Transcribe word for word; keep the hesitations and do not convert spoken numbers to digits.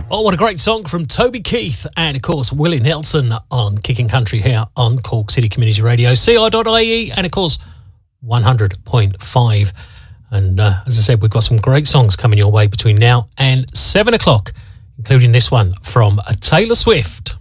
Oh, what a great song from Toby Keith and, of course, Willie Nelson on Kicking Country here on Cork City Community Radio, C I dot I E, and, of course, one hundred point five. And uh, as I said, we've got some great songs coming your way between now and seven o'clock, including this one from Taylor Swift.